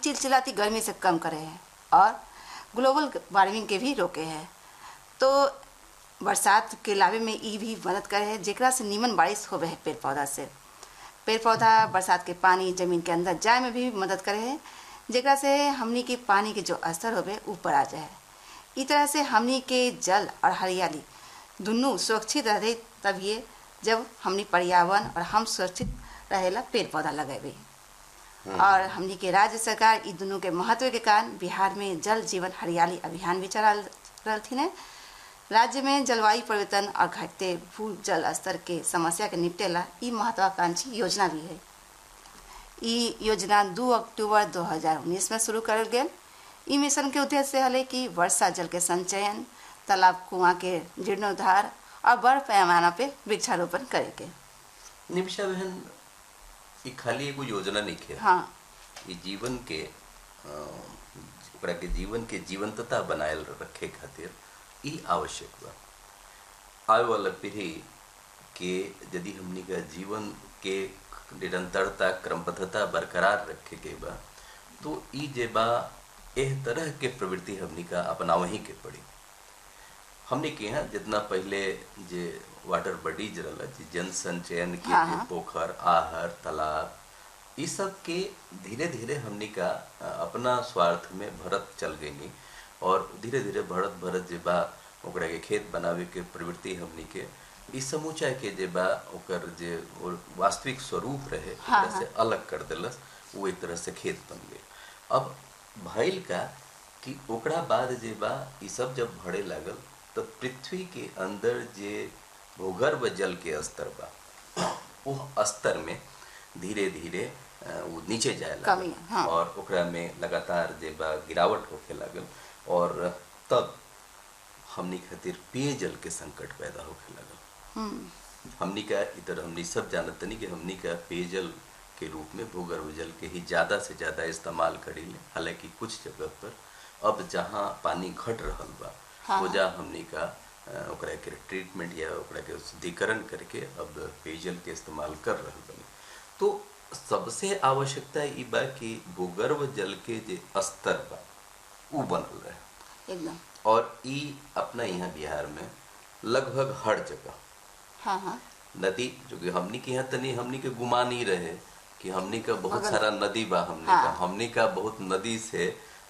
चिलचिलाती गर्मी से कम करे हैं और ग्लोबल वार्मिंग के भी रोके हैं। तो बरसात के लावे में ई भी मदद करे है, जेकरा से नीमन बारिश होवे है। पेड़ पौधा से पेड़ पौधा बरसात के पानी जमीन के अंदर जाए में भी मदद करे है, जेकरा से हमनी के पानी के जो स्तर होवे ऊपर आ जाए। इस तरह से हमनी के जल और हरियाली दोनों सुरक्षित रहे, तब ये जब हमनी पर्यावरण और हम सुरक्षित रहेला पेड़ पौधा लगेबे। और हमनी के राज्य सरकार इ दोनों के महत्व के कारण बिहार में जल जीवन हरियाली अभियान भी चला रहथिन है। राज्य में जलवायु परिवर्तन और घटते भू जल स्तर के समस्या के निपटेला इ महत्वाकांक्षी योजना भी है। इ योजना 2 अक्टूबर 2019 में शुरू करल गेल। इ मिशन के उद्देश्य है कि वर्षा जल के संचयन, तालाब कुआं के जीर्णोद्धार और बड़ पैमाना पे वृक्षारोपण करे के। निमिषा बहन, ये खाली एगो योजना नहीं है। हाँ, ये जीवन के जीवन के जीवंतता बनाए रखे खातिर ई आवश्यक बा। आवे वाला पीढ़ी के यदि हमनी का जीवन के निरंतरता क्रमबद्धता बरकरार रखे के बा, तो ई जे बा एह तरह के प्रवृत्ति हमनी का अपनावही के पड़ी। हमने के यहाँ जितना पहले जे वाटर बॉडीज रहला, जन संचयन के पोखर, आहर, तालाब, ये सब के धीरे धीरे हमने का अपना स्वार्थ में भरत चल गई और धीरे धीरे भरत जे बा ओकरा के खेत बनावे के प्रवृत्ति हमने के इस समूचा के जे बा ओकर जे वास्तविक स्वरूप रहे से अलग कर दिलस। वो एक तरह से खेत बन गए। अब भइल का कि ओकरा बाद जे बा ये सब जब बढ़े लागल तो पृथ्वी के अंदर जे भूगर्भ जल के स्तर बा वो स्तर में धीरे धीरे वो नीचे जाए लागल। हाँ। और ओकरा में लगातार जे बा गिरावट होके लागल और तब हमनी खातिर पेयजल के संकट पैदा होके लागल। हमनी का इधर हमनी सब जानत नहीं कि हमनी का पेयजल के रूप में भूगर्भ जल के ही ज़्यादा से ज़्यादा इस्तेमाल करीले। हालांकि कुछ जगह पर अब जहाँ पानी घट रहल बा वो जा हमनी का ओकरा के ट्रीटमेंट या ओकरा के शुद्धिकरण करके अब पेयजल के इस्तेमाल कर रहल बनी। तो सबसे आवश्यकता ई बा कि भूगर्भ जल के जे स्तर बा वो बनल रहे एकदम। और ई अपना यहाँ बिहार में लगभग हर जगह नदी, जो कि हमनी के यहाँ तनी हमनी के गुमान ही रहे कि हमनी का बहुत सारा नदी बा, हमनी का बहुत नदी से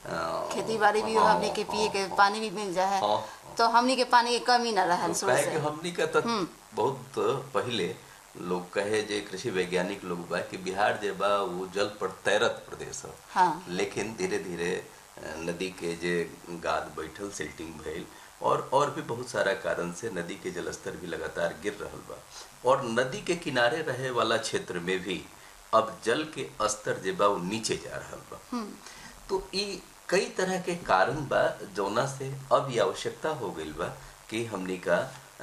खेती बाड़ी भी हमनी के पिए के पानी भी मिल जाए। तो हमनी के पानी के कमी न रहे शुरू से। हमनी का तो बहुत पहले लोग कहे जे कृषि वैज्ञानिक लोग बा कि बिहार जे बा वो जल पर तैरत प्रदेश है। हाँ। लेकिन धीरे धीरे नदी के जे गाद बैठल, सिल्टिंग भइल और भी बहुत सारा कारण से नदी के जलस्तर भी लगातार गिर रहल बा और नदी के किनारे रहे वाला क्षेत्र में भी अब जल के स्तर जे बा वो नीचे जा रहल बा। तो ई कई तरह के कारण बा जौना से अब ये आवश्यकता हो गई बा कि हमनी का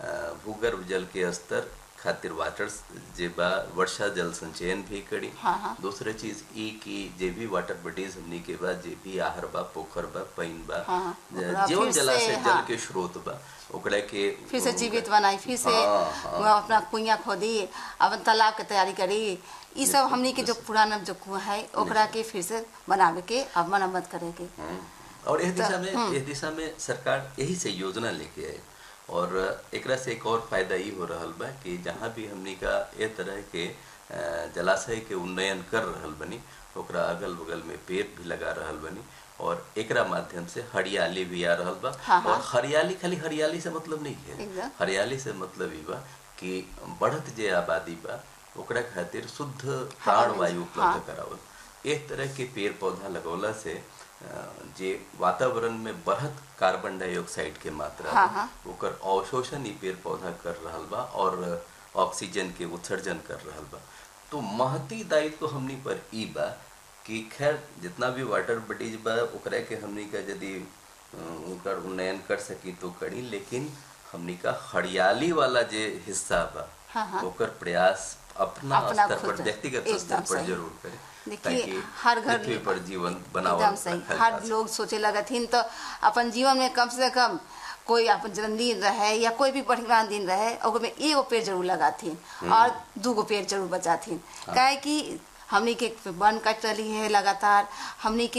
भूगर्भ जल के स्तर खातिर वाटर जे बा वर्षा जल संचयन भी करी। दूसरा चीज ई कि जे भी वाटर बॉडीज हमनी के बा, जे भी आहर बा, पोखर बा, पाइन बा, जीवन जलाशय जल के स्रोत बा, ओकरा के फिर से जीवित बनाई, फिर से अपना कुइया खोदी, अपन तालाब के तैयारी करी। ये सब हमनी के जो पुराना जो कुआं है ओकरा के फिर से बनावे के अब मरम्मत करे के। और इस दिशा में सरकार यही से योजना लेके आए और एकरा से एक और फायदा ये हो रहल बा कि जहाँ भी हमनी का ए तरह के जलाशय के उन्नयन कर रहल बनी ओकरा अगल बगल में पेड़ भी लगा रहल बनी और एकरा माध्यम से हरियाली भी आ रहल बा। और हरियाली खाली हरियाली से मतलब नहीं है, हरियाली से मतलब ई बा कि बढ़त जे आबादी बा ओकरा खातिर शुद्ध प्राण वायु उपलब्ध करावल। एक तरह के पेड़ पौधा लगौला से जे वातावरण में बढ़त कार्बन डाइऑक्साइड के मात्रा ओकर अवशोषण ही पेड़ पौधा कर रहल बा और ऑक्सीजन के उत्सर्जन कर रहल बा। तो महती दायित्व हमनी पर ई बा कि खैर जितना भी वाटर बॉडीज बा ओकरा के हमनी का यदि उनकर उन्नयन कर सकी तो करी, लेकिन हमनी का हरियाली वाला जे हिस्सा बा ओकर प्रयास अपना स्तर पर, व्यक्तिगत स्तर पर जरूर करें। देखिए हर घर पर जीवन बनावल एकदम सही। हर लोग सोचे लगथिन तो अपन जीवन में कम से कम कोई अपन जन्मदिन रहे या कोई भी बढ़िया दिन रहे ओकर में एगो पेड़ जरूर लगाथिन और 2 पेड़ जरूर बचाथिन। काहे कि हमनी के वन कट रही है लगातार, हमनी के